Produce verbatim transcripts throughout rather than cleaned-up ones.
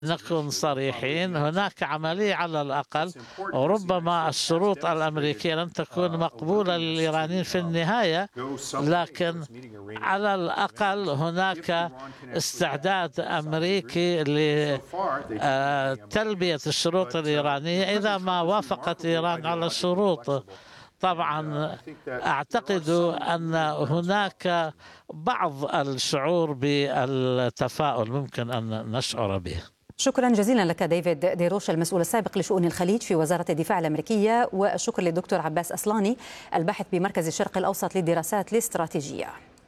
نكون صريحين، هناك عملية على الأقل، وربما الشروط الأمريكية لن تكون مقبولة للإيرانيين في النهاية، لكن على الأقل هناك استعداد أمريكي لتلبية الشروط الإيرانية إذا ما وافقت إيران على الشروط. طبعا أعتقد أن هناك بعض الشعور بالتفاؤل ممكن أن نشعر به. شكرا جزيلا لك ديفيد ديروش المسؤول السابق لشؤون الخليج في وزارة الدفاع الأمريكية، والشكر للدكتور عباس أصلاني الباحث بمركز الشرق الأوسط للدراسات الاستراتيجية.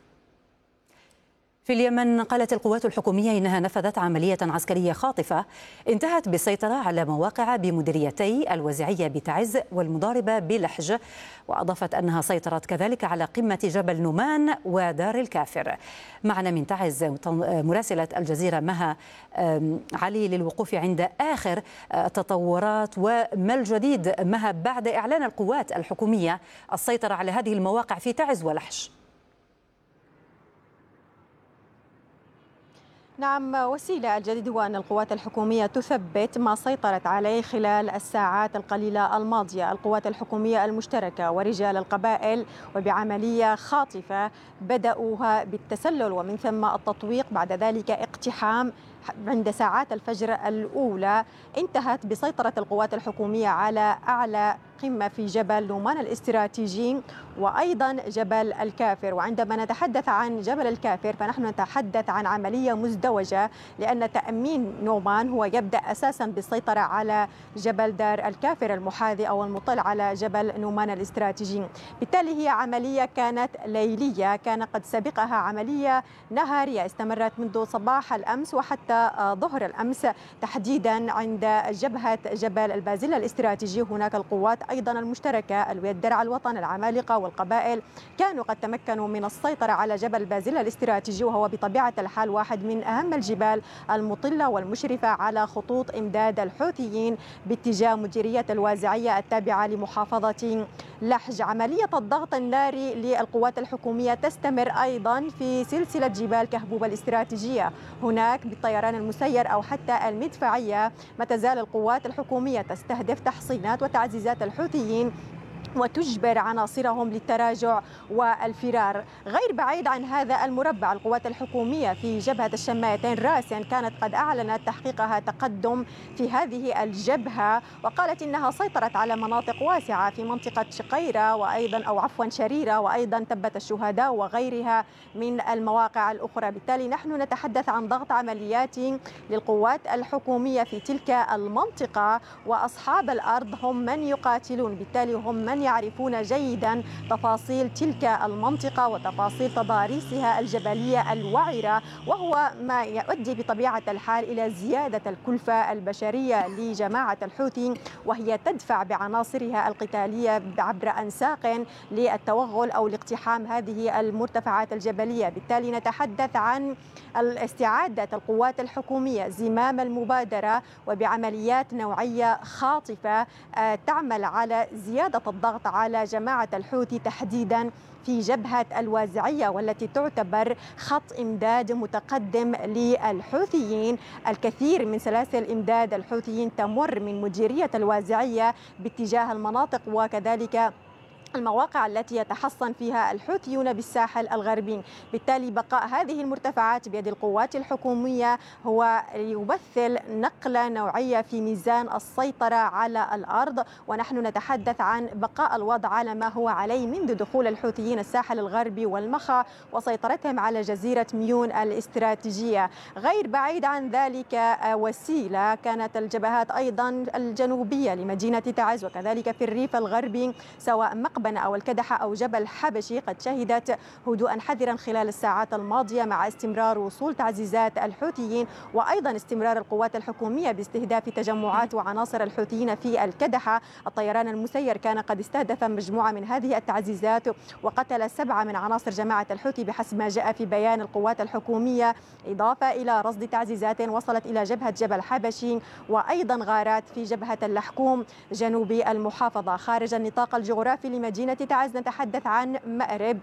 في اليمن قالت القوات الحكومية إنها نفذت عملية عسكرية خاطفة انتهت بالسيطرة على مواقع بمديريتي الوزعية بتعز والمضاربة بلحج، وأضافت أنها سيطرت كذلك على قمة جبل نومان ودار الكافر. معنا من تعز مراسلة الجزيرة مها علي للوقوف عند آخر التطورات وما الجديد مها بعد إعلان القوات الحكومية السيطرة على هذه المواقع في تعز ولحج. نعم وسيلة، الجديد هو أن القوات الحكومية تثبت ما سيطرت عليه خلال الساعات القليلة الماضية. القوات الحكومية المشتركة ورجال القبائل وبعملية خاطفة بدأوها بالتسلل ومن ثم التطويق، بعد ذلك اقتحام عند ساعات الفجر الأولى. انتهت بسيطرة القوات الحكومية على أعلى قمة في جبل نومان الاستراتيجي وأيضا جبل الكافر. وعندما نتحدث عن جبل الكافر فنحن نتحدث عن عملية مزدوجة، لأن تأمين نومان هو يبدأ أساسا بالسيطرة على جبل دار الكافر المحاذي أو المطل على جبل نومان الاستراتيجي. بالتالي هي عملية كانت ليلية، كان قد سبقها عملية نهارية استمرت منذ صباح الأمس وحتى ظهر الأمس، تحديدا عند جبهة جبل البازيلا الاستراتيجي. هناك القوات أيضا المشتركة الويد درع الوطن العمالقة والقبائل كانوا قد تمكنوا من السيطرة على جبل بازيلا الاستراتيجي، وهو بطبيعة الحال واحد من أهم الجبال المطلة والمشرفة على خطوط إمداد الحوثيين باتجاه مديرية الوازعية التابعة لمحافظة لحج. عملية الضغط الناري للقوات الحكومية تستمر أيضا في سلسلة جبال كهبوب الاستراتيجية. هناك بالطيران المسير أو حتى المدفعية ما تزال القوات الحكومية تستهدف تحصينات وتعزيزات الحوثيين وتجبر عناصرهم للتراجع والفرار. غير بعيد عن هذا المربع القوات الحكومية في جبهة الشمايتين راسا كانت قد أعلنت تحقيقها تقدم في هذه الجبهة، وقالت إنها سيطرت على مناطق واسعة في منطقة شقيرة وأيضا أو عفوا شريرة وأيضا تبة الشهداء وغيرها من المواقع الأخرى. بالتالي نحن نتحدث عن ضغط عمليات للقوات الحكومية في تلك المنطقة، وأصحاب الأرض هم من يقاتلون، بالتالي هم من يعرفون جيدا تفاصيل تلك المنطقة وتفاصيل تضاريسها الجبلية الوعرة، وهو ما يؤدي بطبيعة الحال إلى زيادة الكلفة البشرية لجماعة الحوثي، وهي تدفع بعناصرها القتالية عبر أنساق للتوغل أو لاقتحام هذه المرتفعات الجبلية. بالتالي نتحدث عن استعادة القوات الحكومية زمام المبادرة وبعمليات نوعية خاطفة تعمل على زيادة الضغط على جماعة الحوثي تحديدا في جبهة الوازعية، والتي تعتبر خط إمداد متقدم للحوثيين. الكثير من سلاسل إمداد الحوثيين تمر من مديرية الوازعية باتجاه المناطق وكذلك المواقع التي يتحصن فيها الحوثيون بالساحل الغربي. بالتالي بقاء هذه المرتفعات بيد القوات الحكومية هو يمثل نقلة نوعية في ميزان السيطرة على الأرض، ونحن نتحدث عن بقاء الوضع على ما هو عليه منذ دخول الحوثيين الساحل الغربي والمخا وسيطرتهم على جزيرة ميون الاستراتيجية. غير بعيد عن ذلك وسيلة كانت الجبهات أيضا الجنوبية لمدينة تعز وكذلك في الريف الغربي سواء مقبنة أو الكدحة أو جبل حبشي قد شهدت هدوءا حذرا خلال الساعات الماضية مع استمرار وصول تعزيزات الحوثيين وأيضا استمرار القوات الحكومية باستهداف تجمعات وعناصر الحوثيين في الكدحة. الطيران المسير كان قد استهدف مجموعة من هذه التعزيزات وقتل سبعة من عناصر جماعة الحوثي بحسب ما جاء في بيان القوات الحكومية، إضافة إلى رصد تعزيزات وصلت إلى جبهة جبل حبشي وأيضا غارات في جبهة اللحكوم جنوب المحافظة. خارج النطاق الجغرافي لمدينة تعز نتحدث عن مأرب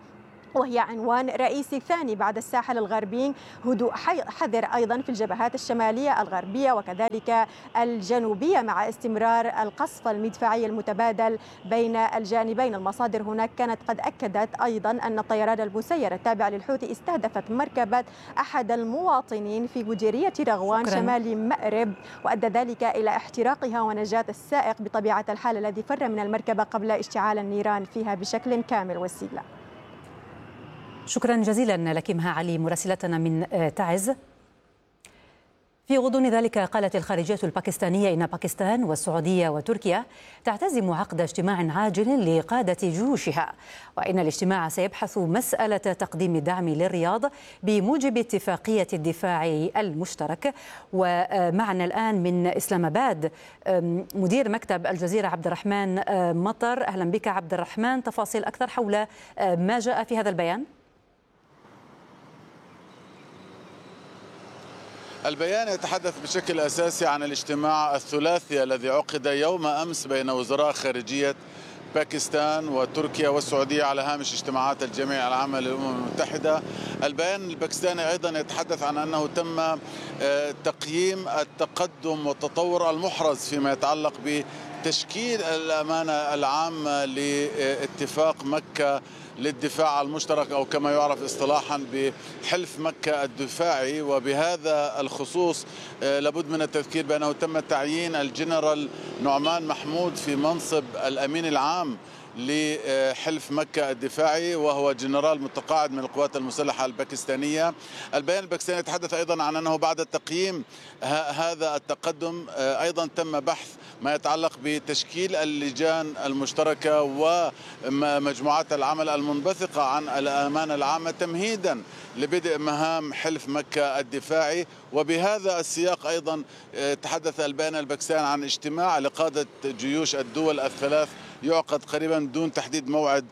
وهي عنوان رئيسي ثاني بعد الساحل الغربي، هدوء حذر أيضا في الجبهات الشمالية الغربية وكذلك الجنوبية مع استمرار القصف المدفعي المتبادل بين الجانبين. المصادر هناك كانت قد أكدت أيضا أن الطيران المسير التابع للحوثي استهدفت مركبة أحد المواطنين في مديرية رغوان شكرا. شمال مأرب، وأدى ذلك إلى احتراقها ونجاة السائق بطبيعة الحال الذي فر من المركبة قبل اشتعال النيران فيها بشكل كامل. وسيلة، شكرا جزيلا لك مها علي مراسلتنا من تعز. في غضون ذلك قالت الخارجية الباكستانية إن باكستان والسعودية وتركيا تعتزم عقد اجتماع عاجل لقادة جيوشها، وإن الاجتماع سيبحث مسألة تقديم الدعم للرياض بموجب اتفاقية الدفاع المشترك. ومعنا الآن من إسلام آباد مدير مكتب الجزيرة عبد الرحمن مطر. أهلا بك عبد الرحمن، تفاصيل أكثر حول ما جاء في هذا البيان؟ البيان يتحدث بشكل أساسي عن الاجتماع الثلاثي الذي عقد يوم أمس بين وزراء خارجية باكستان وتركيا والسعودية على هامش اجتماعات الجمعية العامة للأمم المتحدة. البيان الباكستاني أيضا يتحدث عن أنه تم تقييم التقدم والتطور المحرز فيما يتعلق بتشكيل الأمانة العامة لاتفاق مكة للدفاع المشترك أو كما يعرف اصطلاحا بحلف مكة الدفاعي. وبهذا الخصوص لابد من التذكير بأنه تم تعيين الجنرال نعمان محمود في منصب الأمين العام لحلف مكة الدفاعي، وهو جنرال متقاعد من القوات المسلحة الباكستانية. البيان الباكستاني يتحدث أيضا عن أنه بعد تقييم هذا التقدم أيضا تم بحث ما يتعلق بتشكيل اللجان المشتركة ومجموعات العمل المنبثقة عن الأمانة العامة تمهيدا لبدء مهام حلف مكة الدفاعي. وبهذا السياق أيضا تحدث البيان الباكستاني عن اجتماع لقادة جيوش الدول الثلاث يعقد قريبا دون تحديد موعد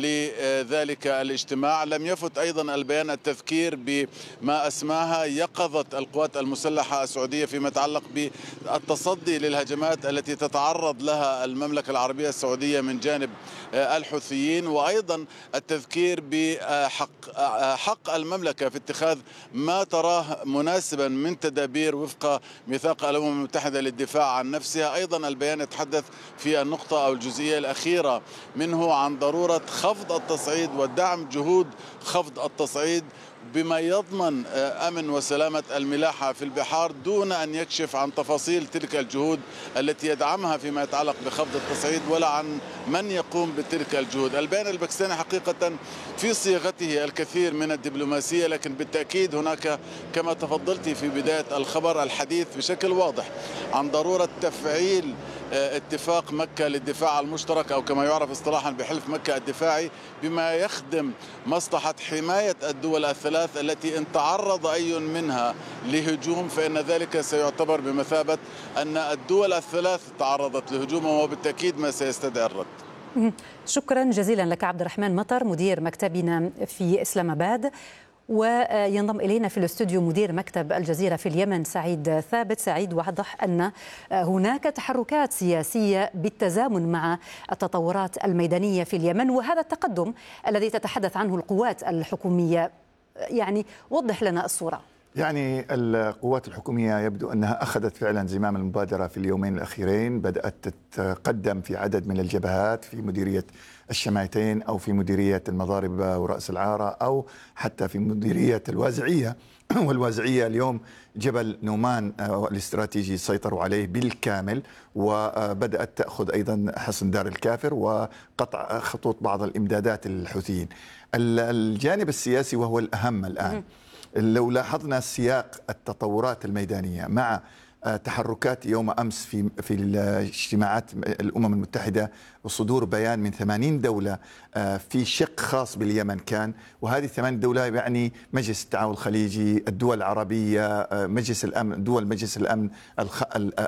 لذلك الاجتماع. لم يفت أيضا البيان التذكير بما أسماها يقظة القوات المسلحة السعودية فيما يتعلق بالتصدي للهجمات التي تتعرض لها المملكة العربية السعودية من جانب الحوثيين، وأيضا التذكير بحق حق المملكة في اتخاذ ما تراه مناسبا من تدابير وفق ميثاق الأمم المتحدة للدفاع عن نفسها. أيضا البيان يتحدث في النقطة أو الجزئية الأخيرة منه عن ضرورة خفض التصعيد ودعم جهود خفض التصعيد بما يضمن أمن وسلامة الملاحة في البحار دون أن يكشف عن تفاصيل تلك الجهود التي يدعمها فيما يتعلق بخفض التصعيد ولا عن من يقوم بتلك الجهود. البيان الباكستاني حقيقة في صيغته الكثير من الدبلوماسية، لكن بالتأكيد هناك كما تفضلت في بداية الخبر الحديث بشكل واضح عن ضرورة تفعيل اتفاق مكة للدفاع المشترك أو كما يعرف اصطلاحا بحلف مكة الدفاعي بما يخدم مصلحة حماية الدول الثلاث التي إن تعرض أي منها لهجوم فإن ذلك سيعتبر بمثابة أن الدول الثلاث تعرضت لهجوم، وبالتأكيد ما سيستدعي الرد. شكرا جزيلا لك عبد الرحمن مطر مدير مكتبنا في إسلام آباد. وينضم إلينا في الاستوديو مدير مكتب الجزيرة في اليمن سعيد ثابت. سعيد، وضح أن هناك تحركات سياسية بالتزامن مع التطورات الميدانية في اليمن وهذا التقدم الذي تتحدث عنه القوات الحكومية، يعني وضح لنا الصورة. يعني القوات الحكومية يبدو أنها أخذت فعلا زمام المبادرة في اليومين الأخيرين، بدأت تتقدم في عدد من الجبهات في مديرية الشمايتين أو في مديرية المضارب ورأس العارة أو حتى في مديرية الوازعية. والوازعية اليوم جبل نومان الاستراتيجي سيطروا عليه بالكامل، وبدأت تأخذ أيضا حصن دار الكافر وقطع خطوط بعض الإمدادات للحوثيين. الجانب السياسي وهو الأهم الآن، لو لاحظنا سياق التطورات الميدانية مع تحركات يوم أمس في في اجتماعات الأمم المتحدة وصدور بيان من ثمانين دولة في شق خاص باليمن كان، وهذه ثمانين دولة يعني مجلس التعاون الخليجي، الدول العربية، مجلس الأمن، دول مجلس الأمن الخ...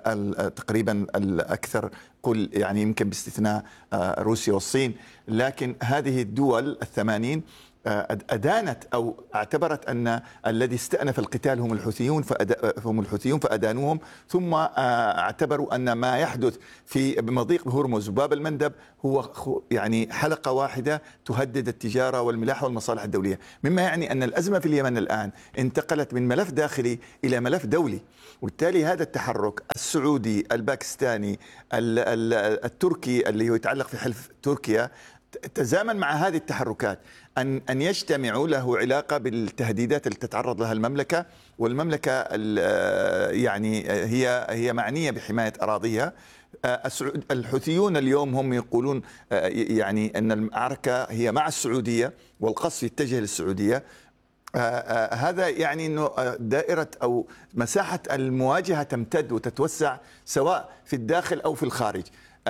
تقريبا الأكثر قل يعني يمكن باستثناء روسيا والصين، لكن هذه الدول الثمانين أدانت أو اعتبرت أن الذي استأنف القتال هم الحوثيون هم الحوثيون فأدانوهم، ثم اعتبروا أن ما يحدث في مضيق هرمز وباب المندب هو يعني حلقة واحدة تهدد التجارة والملاحة والمصالح الدولية، مما يعني أن الأزمة في اليمن الآن انتقلت من ملف داخلي إلى ملف دولي. وبالتالي هذا التحرك السعودي الباكستاني التركي اللي هو يتعلق في حلف تركيا تزامن مع هذه التحركات أن أن يجتمعوا له علاقة بالتهديدات اللي تتعرض لها المملكة، والمملكة يعني هي هي معنية بحماية أراضيها. الحوثيون اليوم هم يقولون يعني أن المعركة هي مع السعودية والقصف يتجه للسعودية. هذا يعني أنه دائرة أو مساحة المواجهة تمتد وتتوسع سواء في الداخل أو في الخارج.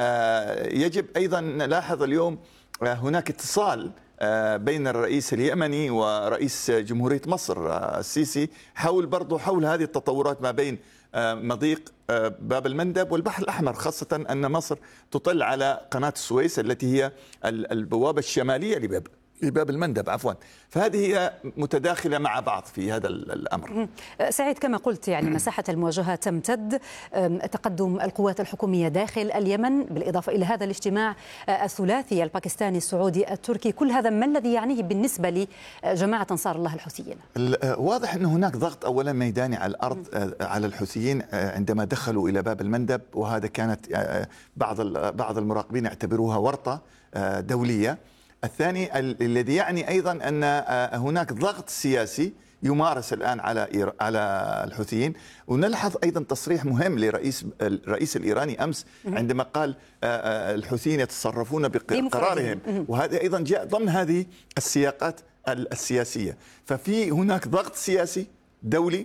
يجب أيضا نلاحظ اليوم هناك اتصال بين الرئيس اليمني ورئيس جمهورية مصر السيسي حول برضو حول هذه التطورات ما بين مضيق باب المندب والبحر الأحمر، خاصة أن مصر تطل على قناة السويس التي هي البوابة الشمالية لباب لباب المندب عفوا. فهذه هي متداخلة مع بعض في هذا الأمر. سعيد، كما قلت يعني مساحة المواجهة تمتد، تقدم القوات الحكومية داخل اليمن بالإضافة إلى هذا الاجتماع الثلاثي الباكستاني السعودي التركي، كل هذا ما الذي يعنيه بالنسبة لجماعة أنصار الله الحوثيين؟ واضح أن هناك ضغط أولا ميداني على الأرض على الحوثيين عندما دخلوا إلى باب المندب، وهذا كانت بعض بعض المراقبين يعتبروها ورطة دولية. الثاني الذي يعني أيضا أن هناك ضغط سياسي يمارس الآن على على الحوثيين. ونلحظ أيضا تصريح مهم لرئيس الرئيس الإيراني أمس عندما قال الحوثيين يتصرفون بقرارهم، وهذا أيضا جاء ضمن هذه السياقات السياسية. ففي هناك ضغط سياسي دولي،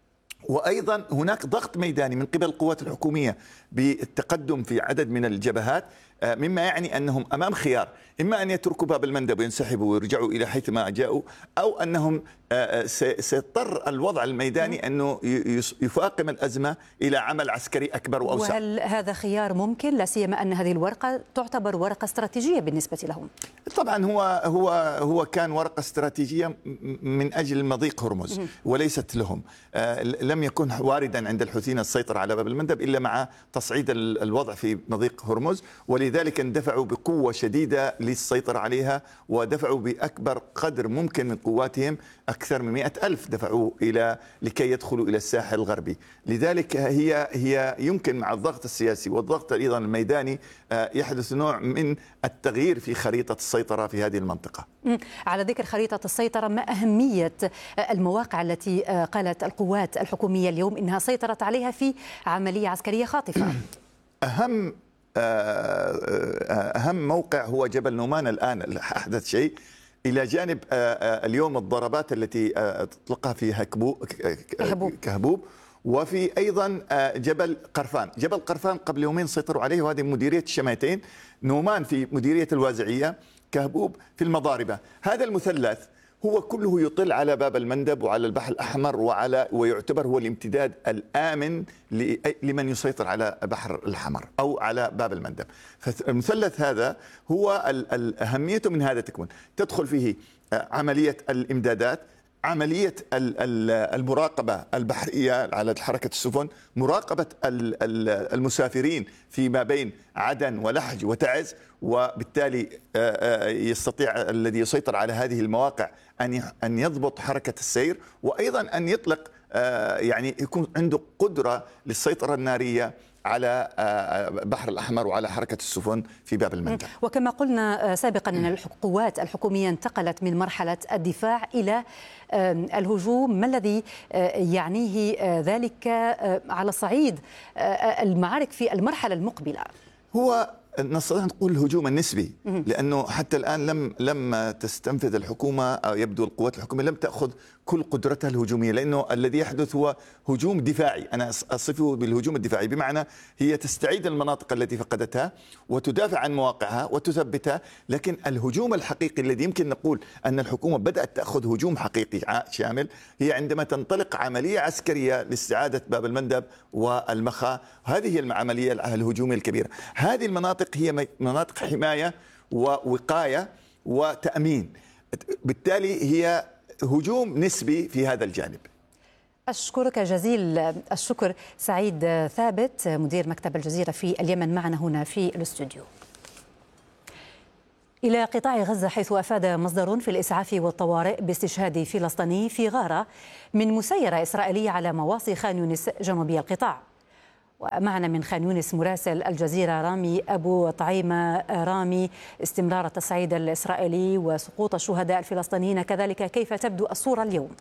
وأيضا هناك ضغط ميداني من قبل القوات الحكومية بالتقدم في عدد من الجبهات، مما يعني أنهم أمام خيار، إما أن يتركوا باب المندب وينسحبوا ويرجعوا إلى حيث ما جاءوا، أو أنهم سيضطر الوضع الميداني أنه يفاقم الأزمة إلى عمل عسكري أكبر وأوسع. وهل هذا خيار ممكن، لا سيما أن هذه الورقة تعتبر ورقة استراتيجية بالنسبة لهم؟ طبعا هو هو هو كان ورقة استراتيجية من أجل مضيق هرمز وليست لهم. لم يكن واردا عند الحوثيين السيطرة على باب المندب إلا مع تصعيد الوضع في مضيق هرمز، ولذلك اندفعوا بقوة شديدة للسيطرة عليها، ودفعوا بأكبر قدر ممكن من قواتهم، أكثر من مئة ألف دفعوا إلى لكي يدخلوا إلى الساحل الغربي. لذلك هي هي يمكن مع الضغط السياسي والضغط أيضا الميداني يحدث نوع من التغيير في خريطة السيطرة في هذه المنطقة. على ذكر خريطة السيطرة، ما أهمية المواقع التي قالت القوات الحكومية اليوم إنها سيطرت عليها في عملية عسكرية خاطفة؟ أهم أهم موقع هو جبل نومان الآن أحدث شيء، إلى جانب اليوم الضربات التي تطلقها في كهبوب، وفي أيضا جبل قرفان. جبل قرفان قبل يومين سيطروا عليه، وهذه مديرية الشميتين، نومان في مديرية الوازعية، كهبوب في المضاربة. هذا المثلث هو كله يطل على باب المندب وعلى البحر الأحمر، وعلى ويعتبر هو الامتداد الآمن لمن يسيطر على البحر الأحمر أو على باب المندب. فالمثلث هذا هو أهميته من هذا تكمن، تدخل فيه عملية الإمدادات، عملية المراقبة البحرية على حركة السفن، مراقبة المسافرين فيما بين عدن ولحج وتعز، وبالتالي يستطيع الذي يسيطر على هذه المواقع أن أن يضبط حركة السير، وأيضا أن يطلق يعني يكون عنده قدرة للسيطرة النارية على البحر الأحمر وعلى حركة السفن في باب المندب. وكما قلنا سابقا أن القوات الحكومية انتقلت من مرحلة الدفاع إلى الهجوم، ما الذي يعنيه ذلك على صعيد المعارك في المرحلة المقبلة؟ هو نستطيع نقول الهجوم النسبي، لأنه حتى الآن لم لم تستنفذ الحكومة، أو يبدو القوات الحكومية لم تأخذ كل قدرتها الهجومية، لأنه الذي يحدث هو هجوم دفاعي. أنا أصفه بالهجوم الدفاعي، بمعنى هي تستعيد المناطق التي فقدتها وتدافع عن مواقعها وتثبتها. لكن الهجوم الحقيقي الذي يمكن نقول أن الحكومة بدأت تأخذ هجوم حقيقي شامل هي عندما تنطلق عملية عسكرية لاستعادة باب المندب والمخا. هذه هي العملية الهجومية الكبيرة. هذه المناطق هي مناطق حماية ووقاية وتأمين. بالتالي هي هجوم نسبي في هذا الجانب. أشكرك جزيل الشكر سعيد ثابت مدير مكتب الجزيرة في اليمن معنا هنا في الاستوديو. إلى قطاع غزة، حيث أفاد مصدر في الإسعاف والطوارئ باستشهاد فلسطيني في غارة من مسيرة إسرائيلية على مواصي خان يونس جنوبي القطاع. ومعنا من خان يونس مراسل الجزيرة رامي أبو طعيمة. رامي، استمرار التصعيد الإسرائيلي وسقوط الشهداء الفلسطينيين كذلك، كيف تبدو الصورة اليوم؟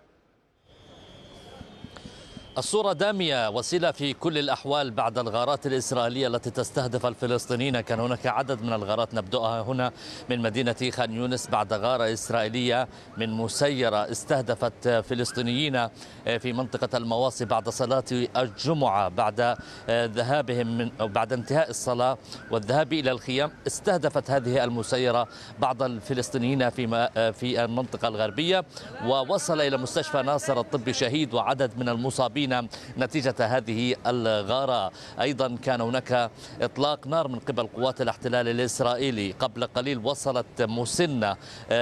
الصورة دامية وسيلة في كل الأحوال بعد الغارات الإسرائيلية التي تستهدف الفلسطينيين. كان هناك عدد من الغارات نبدأها هنا من مدينة خان يونس بعد غارة إسرائيلية من مسيرة استهدفت فلسطينيين في منطقة المواصي بعد صلاة الجمعة، بعد ذهابهم من أو بعد انتهاء الصلاة والذهاب إلى الخيام. استهدفت هذه المسيرة بعض الفلسطينيين في في المنطقة الغربية، ووصل إلى مستشفى ناصر الطبي شهيد وعدد من المصابين نتيجة هذه الغارة. أيضا كان هناك إطلاق نار من قبل قوات الاحتلال الإسرائيلي. قبل قليل وصلت مسنة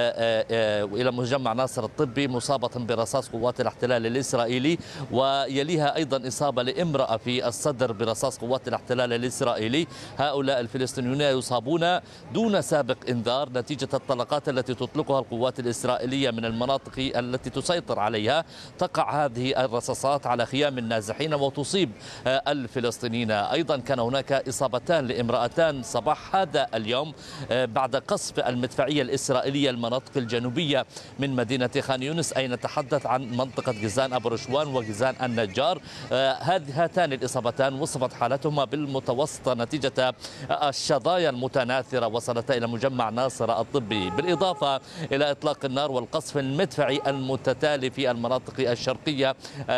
إلى مجمع ناصر الطبي مصابة برصاص قوات الاحتلال الإسرائيلي، ويليها أيضا إصابة لامرأة في الصدر برصاص قوات الاحتلال الإسرائيلي. هؤلاء الفلسطينيون يصابون دون سابق إنذار نتيجة الطلقات التي تطلقها القوات الإسرائيلية من المناطق التي تسيطر عليها. تقع هذه الرصاصات على خيام النازحين وتصيب الفلسطينيين. أيضا كان هناك إصابتان لامرأتان صباح هذا اليوم بعد قصف المدفعية الإسرائيلية المناطق الجنوبية من مدينة خان يونس، أي نتحدث عن منطقة جيزان أبو رشوان وجيزان النجار. هاتان الإصابتان وصفت حالتهما بالمتوسطة نتيجة الشظايا المتناثرة وصلتا إلى مجمع ناصر الطبي، بالإضافة إلى إطلاق النار والقصف المدفعي المتتالي في المناطق الشرقية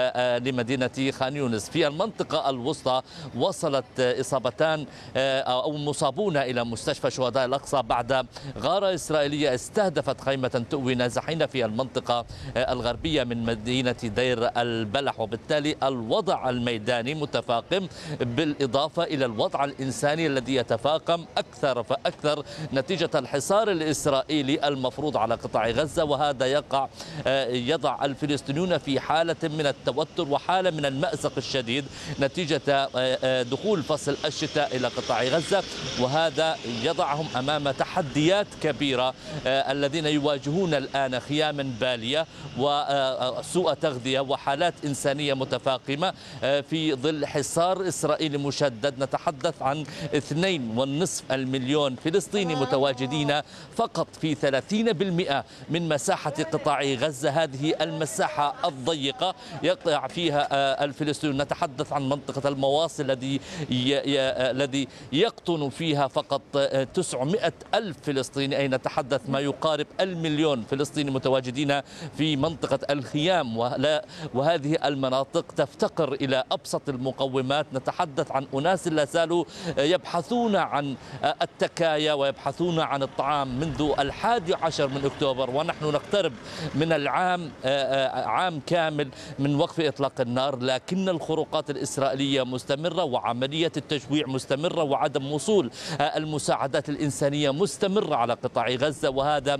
لمدينة خان يونس. في المنطقة الوسطى وصلت إصابتان أو مصابون إلى مستشفى شهداء الأقصى بعد غارة إسرائيلية استهدفت خيمة تؤوي نازحين في المنطقة الغربية من مدينة دير البلح. وبالتالي الوضع الميداني متفاقم، بالإضافة إلى الوضع الإنساني الذي يتفاقم أكثر فأكثر نتيجة الحصار الإسرائيلي المفروض على قطاع غزة، وهذا يقع يضع الفلسطينيون في حالة من التوتر وحالة من المأزق الشديد نتيجة دخول فصل الشتاء إلى قطاع غزة، وهذا يضعهم أمام تحديات كبيرة. الذين يواجهون الآن خياما بالية وسوء تغذية وحالات إنسانية متفاقمة في ظل حصار إسرائيلي مشدد. نتحدث عن اثنين ونصف المليون فلسطيني متواجدين فقط في ثلاثين بالمئة من مساحة قطاع غزة. هذه المساحة الضيقة يقع فيها الفلسطينيون. نتحدث عن منطقة المواصي الذي الذي يقطن فيها فقط تسعمئة ألف فلسطيني، أي نتحدث ما يقارب المليون فلسطيني متواجدين في منطقة الخيام، وهذه المناطق تفتقر إلى أبسط المقومات. نتحدث عن أناس لا زالوا يبحثون عن التكايا ويبحثون عن الطعام منذ الحادي عشر من أكتوبر، ونحن نقترب من العام عام كامل من وقف إطلاق النار، لكن الخروقات الإسرائيلية مستمرة وعملية التجويع مستمرة وعدم وصول المساعدات الإنسانية مستمرة على قطاع غزة، وهذا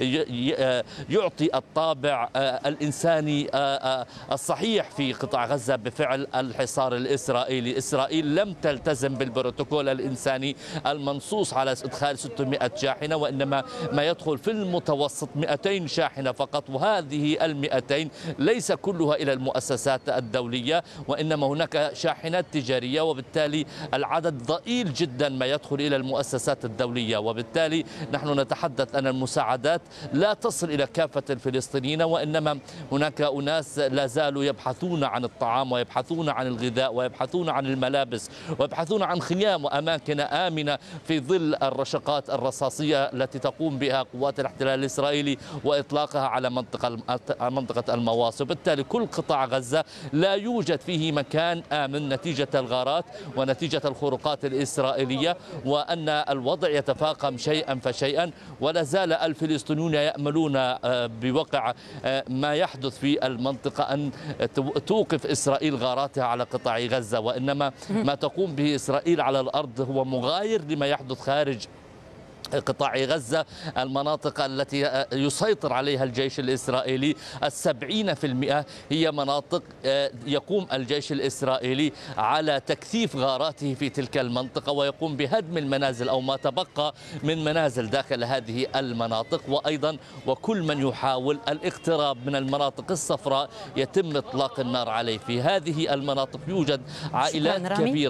يعطي الطابع الإنساني الصحيح في قطاع غزة بفعل الحصار الإسرائيلي. إسرائيل لم تلتزم بالبروتوكول الإنساني المنصوص على إدخال ستمئة شاحنة، وإنما ما يدخل في المتوسط مئتين شاحنة فقط، وهذه المئتين ليس كلها إلى المؤسسات الدولية وإنما هناك شاحنات تجارية، وبالتالي العدد ضئيل جدا ما يدخل إلى المؤسسات الدولية. وبالتالي نحن نتحدث أن المساعدات لا تصل إلى كافة الفلسطينيين، وإنما هناك أناس لا زالوا يبحثون عن الطعام ويبحثون عن الغذاء ويبحثون عن الملابس ويبحثون عن خيام وأماكن آمنة في ظل الرشقات الرصاصية التي تقوم بها قوات الاحتلال الإسرائيلي وإطلاقها على منطقة منطقة المواصي. وبالتالي كل قطاع غزة لا يوجد فيه مكان آمن نتيجة الغارات ونتيجة الخروقات الإسرائيلية، وأن الوضع يتفاقم شيئا فشيئا، ولا زال الفلسطينيون يأملون بوقع ما يحدث في المنطقة أن توقف إسرائيل غاراتها على قطاع غزة، وإنما ما تقوم به إسرائيل على الأرض هو مغاير لما يحدث خارج قطاع غزة، المناطق التي يسيطر عليها الجيش الإسرائيلي السبعين في المئة هي مناطق يقوم الجيش الإسرائيلي على تكثيف غاراته في تلك المنطقة، ويقوم بهدم المنازل أو ما تبقى من منازل داخل هذه المناطق. وأيضا وكل من يحاول الاقتراب من المناطق الصفراء يتم إطلاق النار عليه. في هذه المناطق يوجد عائلات كبيرة